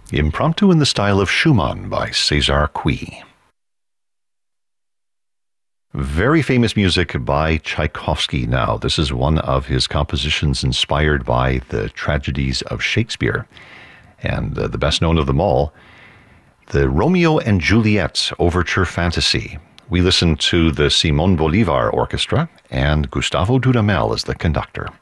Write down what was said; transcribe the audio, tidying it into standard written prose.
Impromptu in the style of Schumann by César Cui. Very famous music by Tchaikovsky now. This is one of his compositions inspired by the tragedies of Shakespeare. And the best known of them all, the Romeo and Juliet Overture Fantasy. We listen to the Simón Bolívar Orchestra and Gustavo Dudamel as the conductor.